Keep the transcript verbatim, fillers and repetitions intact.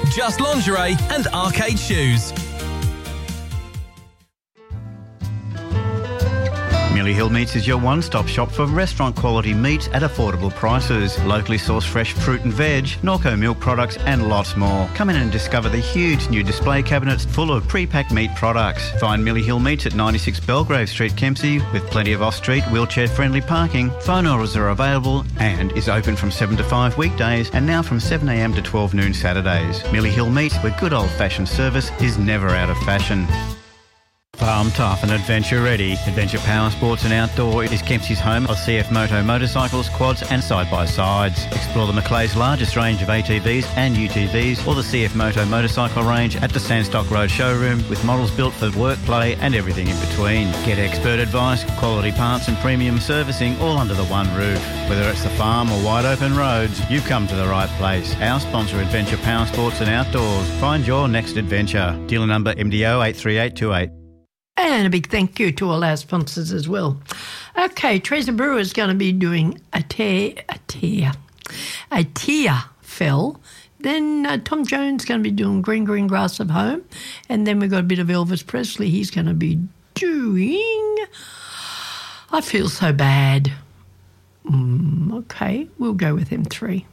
Just Lingerie and Arcade Shoes. Millie Hill Meats is your one-stop shop for restaurant-quality meats at affordable prices. Locally sourced fresh fruit and veg, Norco milk products and lots more. Come in and discover the huge new display cabinets full of pre-packed meat products. Find Millie Hill Meats at ninety-six Belgrave Street, Kempsey, with plenty of off-street, wheelchair-friendly parking. Phone orders are available and is open from seven to five weekdays and now from seven a m to twelve noon Saturdays. Millie Hill Meats, where good old-fashioned service is never out of fashion. Farm tough and adventure ready. Adventure Power Sports and Outdoor is Kempsey's home of C F Moto motorcycles, quads and side-by-sides. Explore the Macleay's largest range of A T Vs and U T Vs or the C F Moto motorcycle range at the Sandstock Road showroom with models built for work, play and everything in between. Get expert advice, quality parts and premium servicing all under the one roof. Whether it's the farm or wide open roads, you've come to the right place. Our sponsor, Adventure Power Sports and Outdoors. Find your next adventure. Dealer number M D O eight three eight two eight. And a big thank you to all our sponsors as well. Okay, Teresa Brewer is going to be doing a tear, a tear, a tear fell. Then uh, Tom Jones is going to be doing Green Green Grass of Home. And then we've got a bit of Elvis Presley. He's going to be doing I Feel So Bad. Mm, okay, we'll go with them three.